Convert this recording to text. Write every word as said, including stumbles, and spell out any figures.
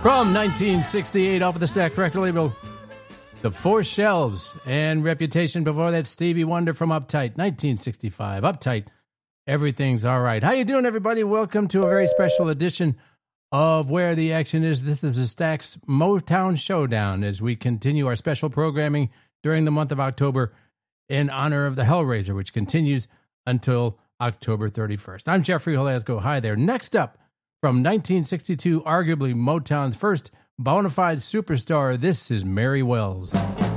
From nineteen sixty-eight, off of the Stax record label, The Four Shelves, and Reputation. Before that, Stevie Wonder from Uptight, nineteen sixty-five. Uptight, Everything's All Right. How you doing, everybody? Welcome to a very special edition of Where the Action Is. This is the Stax Motown Showdown as we continue our special programming during the month of October in honor of the Hellraiser, which continues until October thirty-first. I'm Jeffrey Holasco. Hi there. Next up, from nineteen sixty-two, arguably Motown's first bona fide superstar, this is Mary Wells.